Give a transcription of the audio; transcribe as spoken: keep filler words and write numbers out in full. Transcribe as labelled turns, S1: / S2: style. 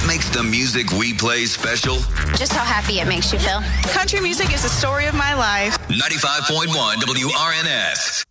S1: makes the music we play special?
S2: Just how happy it makes you feel.
S3: Country music is the story of my life.
S1: ninety-five point one W R N S.